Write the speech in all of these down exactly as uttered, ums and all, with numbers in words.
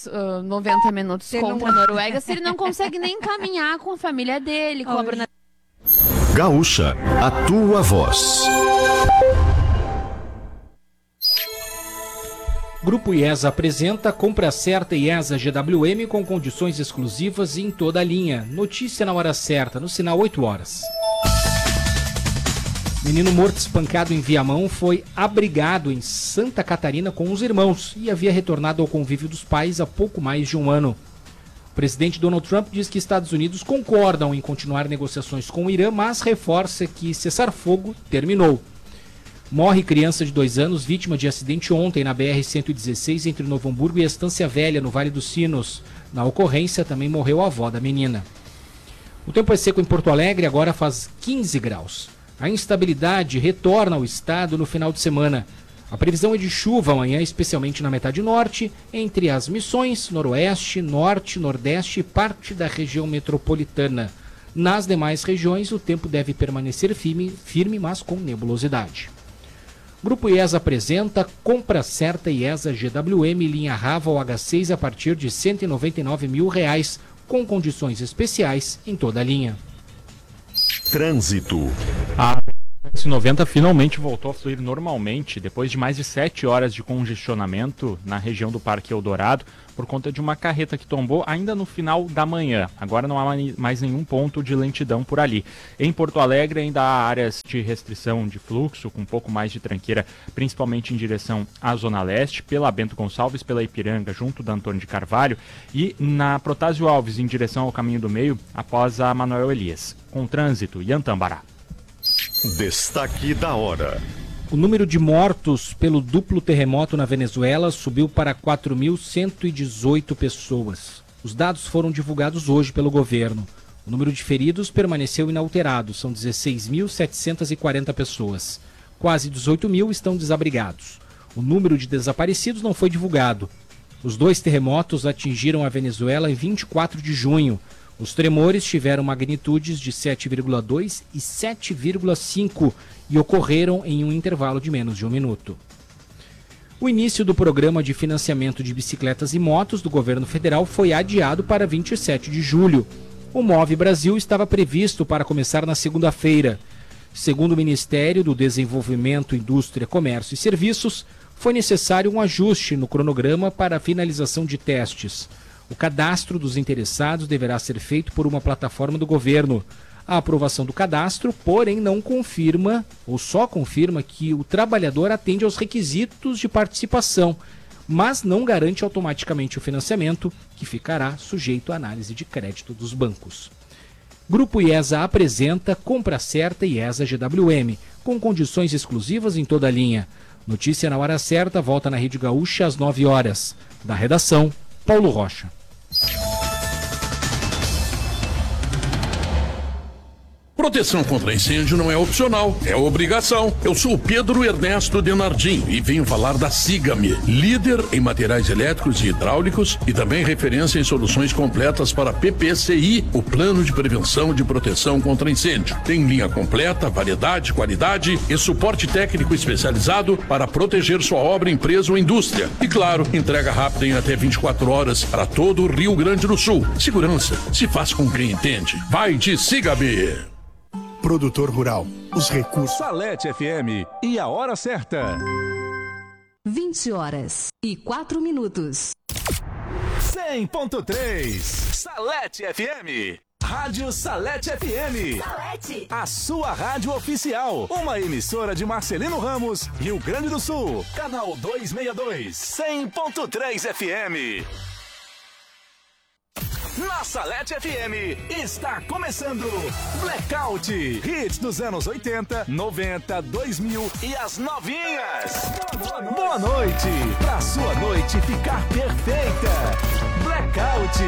uh, noventa minutos Ele contra não- a Noruega se ele não consegue nem caminhar com a família dele, com a Bruna. Gaúcha, a tua voz. Grupo IESA apresenta Compra Certa IESA G W M com condições exclusivas em toda a linha. Notícia na hora certa, no sinal oito horas. Menino morto espancado em Viamão foi abrigado em Santa Catarina com os irmãos e havia retornado ao convívio dos pais há pouco mais de um ano. O presidente Donald Trump diz que Estados Unidos concordam em continuar negociações com o Irã, mas reforça que cessar-fogo terminou. Morre criança de dois anos, vítima de acidente ontem na B R cento e dezesseis entre Novo Hamburgo e Estância Velha, no Vale dos Sinos. Na ocorrência também morreu a avó da menina. O tempo é seco em Porto Alegre, agora faz quinze graus. A instabilidade retorna ao estado no final de semana. A previsão é de chuva amanhã, especialmente na metade norte, entre as Missões, Noroeste, Norte, Nordeste e parte da região metropolitana. Nas demais regiões, o tempo deve permanecer firme, firme, mas com nebulosidade. Grupo IESA apresenta Compra Certa IESA G W M linha Raval H seis a partir de cento e noventa e nove mil reais, com condições especiais em toda a linha. Trânsito. A S noventa finalmente voltou a fluir normalmente depois de mais de sete horas de congestionamento na região do Parque Eldorado por conta de uma carreta que tombou ainda no final da manhã. Agora não há mais nenhum ponto de lentidão por ali. Em Porto Alegre ainda há áreas de restrição de fluxo com um pouco mais de tranqueira, principalmente em direção à Zona Leste, pela Bento Gonçalves, pela Ipiranga, junto da Antônio de Carvalho, e na Protásio Alves, em direção ao Caminho do Meio, após a Manuel Elias. Com trânsito, Iantambará. Destaque da hora. O número de mortos pelo duplo terremoto na Venezuela subiu para quatro mil cento e dezoito pessoas. Os dados foram divulgados hoje pelo governo. O número de feridos permaneceu inalterado, são dezesseis mil setecentas e quarenta pessoas. Quase dezoito mil estão desabrigados. O número de desaparecidos não foi divulgado. Os dois terremotos atingiram a Venezuela em vinte e quatro de junho. Os tremores tiveram magnitudes de sete vírgula dois e sete vírgula cinco e ocorreram em um intervalo de menos de um minuto. O início do programa de financiamento de bicicletas e motos do governo federal foi adiado para vinte e sete de julho. O Move Brasil estava previsto para começar na segunda-feira. Segundo o Ministério do Desenvolvimento, Indústria, Comércio e Serviços, foi necessário um ajuste no cronograma para a finalização de testes. O cadastro dos interessados deverá ser feito por uma plataforma do governo. A aprovação do cadastro, porém, não confirma, ou só confirma, que o trabalhador atende aos requisitos de participação, mas não garante automaticamente o financiamento, que ficará sujeito à análise de crédito dos bancos. Grupo IESA apresenta Compra Certa IESA G W M, com condições exclusivas em toda a linha. Notícia na hora certa, volta na Rede Gaúcha às nove horas. Da redação, Paulo Rocha. Proteção contra incêndio não é opcional, é obrigação. Eu sou o Pedro Ernesto Denardim e venho falar da Sigame, líder em materiais elétricos e hidráulicos e também referência em soluções completas para P P C I, o Plano de Prevenção de Proteção contra Incêndio. Tem linha completa, variedade, qualidade e suporte técnico especializado para proteger sua obra, empresa ou indústria. E claro, entrega rápida em até vinte e quatro horas para todo o Rio Grande do Sul. Segurança se faz com quem entende. Vai de Sigame. Produtor Rural, os recursos. Salete F M e a hora certa. vinte horas e quatro minutos. cem ponto três. Salete F M. Rádio Salete F M. Salete. A sua rádio oficial. Uma emissora de Marcelino Ramos, Rio Grande do Sul. Canal duzentos e sessenta e dois. cem ponto três F M. Na Salete F M está começando Blackout, hits dos anos oitenta, noventa, dois mil e as novinhas. Boa noite, Boa noite. Pra sua noite ficar perfeita. Blackout.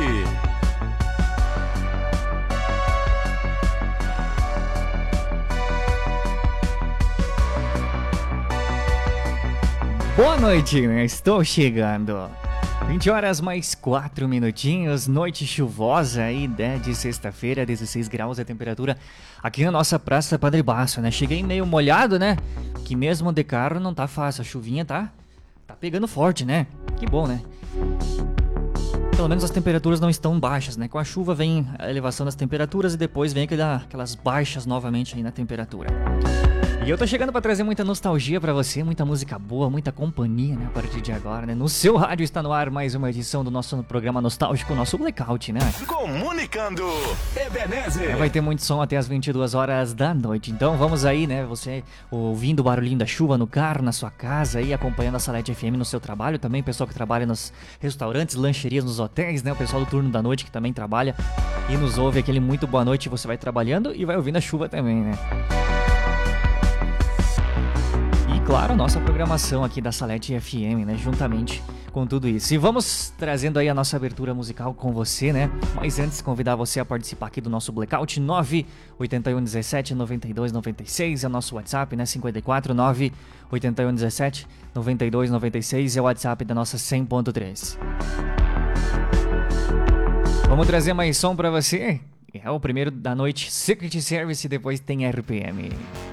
Boa noite, estou chegando. vinte horas mais quatro minutinhos, noite chuvosa aí, né, de sexta-feira, dezesseis graus a temperatura aqui na nossa Praça Padre Basso, né? Cheguei meio molhado, né? Que mesmo de carro não tá fácil, a chuvinha tá, tá pegando forte, né? Que bom, né? pelo menos as temperaturas não estão baixas, né? Com a chuva vem a elevação das temperaturas e depois vem aquela, aquelas baixas novamente aí na temperatura. E eu tô chegando pra trazer muita nostalgia pra você, muita música boa, muita companhia, né? A partir de agora, né? No seu rádio está no ar mais uma edição do nosso programa nostálgico, nosso Blackout, né? Comunicando, Ebenezer. É, vai ter muito som até as vinte e duas horas da noite. Então vamos aí, né? Você ouvindo o barulhinho da chuva no carro, na sua casa e acompanhando a Salete F M no seu trabalho. Também o pessoal que trabalha nos restaurantes, lancherias, nos hotéis, né? O pessoal do turno da noite que também trabalha e nos ouve aquele muito boa noite. Você vai trabalhando e vai ouvindo a chuva também, né? Claro, nossa programação aqui da Salete F M, né, juntamente com tudo isso. E vamos trazendo aí a nossa abertura musical com você, né? Mas antes, convidar você a participar aqui do nosso Blackout. Nove oito um um sete nove dois nove seis é o nosso WhatsApp, né? cinquenta e quatro nove oito um sete nove dois nove seis é o WhatsApp da nossa cem ponto três. Vamos trazer mais som pra você? É o primeiro da noite, Secret Service, e depois tem R P M.